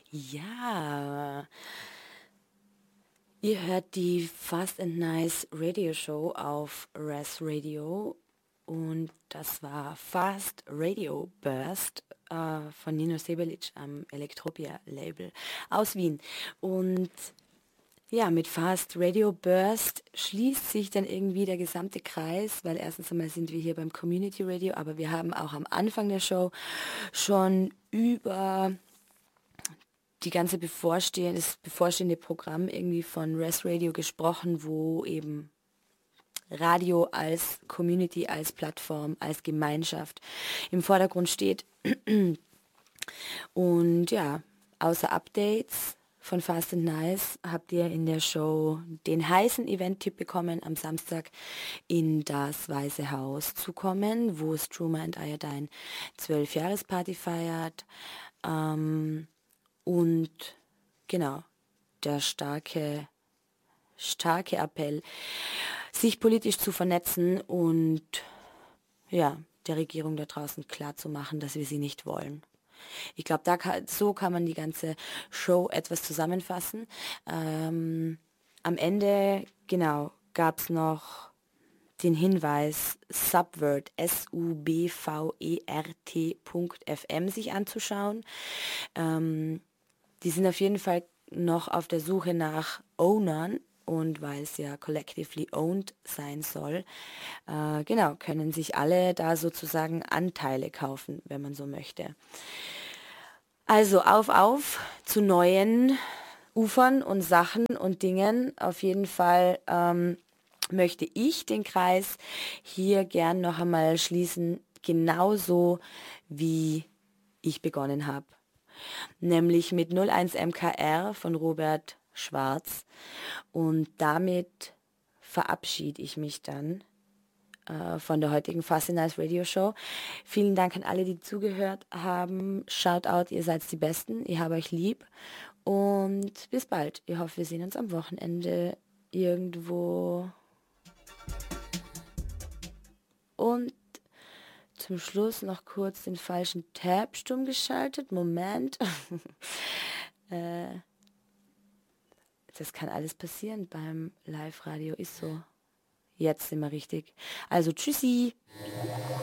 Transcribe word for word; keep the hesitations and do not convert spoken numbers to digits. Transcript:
Ja, ihr hört die Fast and Nice Radio Show auf Res Radio und das war Fast Radio Burst äh, von Nino Sebelic am Elektropia Label aus Wien. Und ja, mit Fast Radio Burst schließt sich dann irgendwie der gesamte Kreis, weil erstens einmal sind wir hier beim Community Radio, aber wir haben auch am Anfang der Show schon über die ganze bevorstehende, das bevorstehende Programm irgendwie von Res Radio gesprochen, wo eben Radio als Community, als Plattform, als Gemeinschaft im Vordergrund steht. Und ja, außer Updates von Fast and Nice habt ihr in der Show den heißen Event-Tipp bekommen, am Samstag in das Weiße Haus zu kommen, wo Struma and Iodine zwölf Jahresparty feiert. Ähm, und genau, der starke, starke Appell, sich politisch zu vernetzen und ja, der Regierung da draußen klarzumachen, dass wir sie nicht wollen. Ich glaube, da kann, so kann man die ganze Show etwas zusammenfassen. Ähm, am Ende, genau, gab es noch den Hinweis, Subvert, S U B V E R T Punkt F M sich anzuschauen. Ähm, die sind auf jeden Fall noch auf der Suche nach Ownern. Und weil es ja collectively owned sein soll, äh, genau, können sich alle da sozusagen Anteile kaufen, wenn man so möchte. Also auf, auf zu neuen Ufern und Sachen und Dingen. Auf jeden Fall ähm, möchte ich den Kreis hier gern noch einmal schließen, genauso wie ich begonnen habe. Nämlich mit null eins M K R von Robert Schwarz. Und damit verabschiede ich mich dann äh, von der heutigen Fast and Nice Radio Show. Vielen Dank an alle, die zugehört haben. Shoutout, ihr seid die Besten. Ich habe euch lieb. Und bis bald. Ich hoffe, wir sehen uns am Wochenende irgendwo. Und zum Schluss noch kurz den falschen Tab stumm geschaltet. Moment. äh, das kann alles passieren beim Live-Radio. Ist so. Jetzt sind wir richtig. Also tschüssi.